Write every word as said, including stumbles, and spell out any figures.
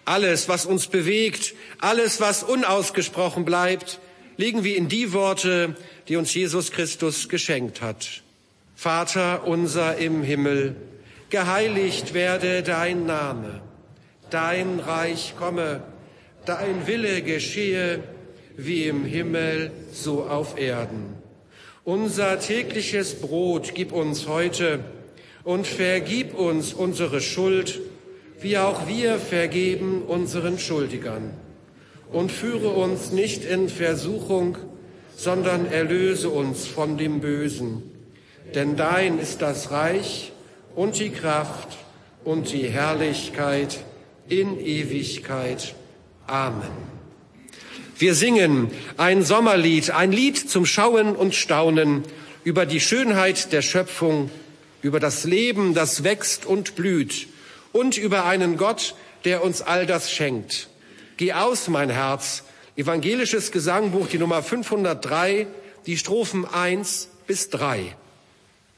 Alles, was uns bewegt, alles, was unausgesprochen bleibt, legen wir in die Worte, die uns Jesus Christus geschenkt hat. Vater unser im Himmel, geheiligt werde dein Name. Dein Reich komme, dein Wille geschehe, wie im Himmel, so auf Erden. Unser tägliches Brot gib uns heute und vergib uns unsere Schuld, wie auch wir vergeben unseren Schuldigern. Und führe uns nicht in Versuchung, sondern erlöse uns von dem Bösen. Denn dein ist das Reich und die Kraft und die Herrlichkeit in Ewigkeit. Amen. Wir singen ein Sommerlied, ein Lied zum Schauen und Staunen über die Schönheit der Schöpfung, über das Leben, das wächst und blüht und über einen Gott, der uns all das schenkt. Geh aus, mein Herz, evangelisches Gesangbuch, die Nummer fünfhundertdrei, die Strophen eins bis drei.